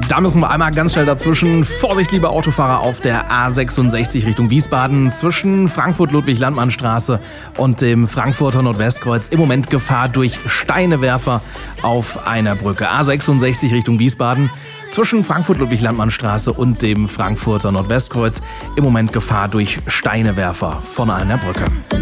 Da müssen wir einmal ganz schnell dazwischen. Vorsicht, liebe Autofahrer, auf der A66 Richtung Wiesbaden zwischen Frankfurt-Ludwig-Landmann-Straße und dem Frankfurter Nordwestkreuz. Im Moment Gefahr durch Steinewerfer auf einer Brücke. A66 Richtung Wiesbaden zwischen Frankfurt-Ludwig-Landmann-Straße und dem Frankfurter Nordwestkreuz. Im Moment Gefahr durch Steinewerfer von einer Brücke.